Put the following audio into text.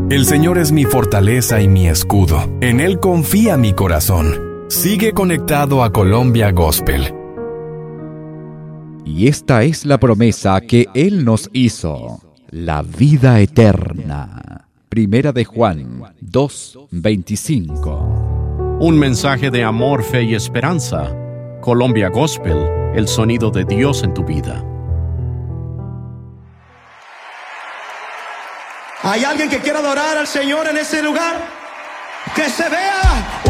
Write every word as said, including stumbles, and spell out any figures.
El Señor es mi fortaleza y mi escudo. En Él confía mi corazón. Sigue conectado a Colombia Gospel. Y esta es la promesa que Él nos hizo, la vida eterna. Primera de Juan dos, veinticinco. Un mensaje de amor, fe y esperanza. Colombia Gospel, el sonido de Dios en tu vida. ¿Hay alguien que quiera adorar al Señor en ese lugar? Que se vea